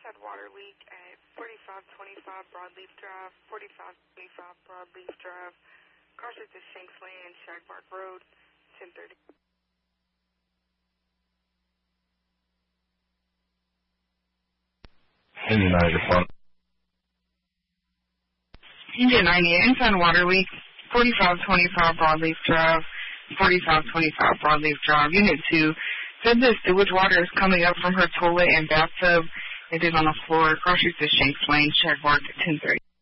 had water leak at 4525 Broadleaf Drive, 4525 Broadleaf Drive, across to Shanks Lane, Shagbark Road, 1030. Unit 98, inside water leak, 4525 Broadleaf Drive, 4525 Broadleaf Drive. Unit 2 said the sewage water is coming up from her toilet and bathtub. It is on the floor across to Shanks Lane, Shagbark, 1030.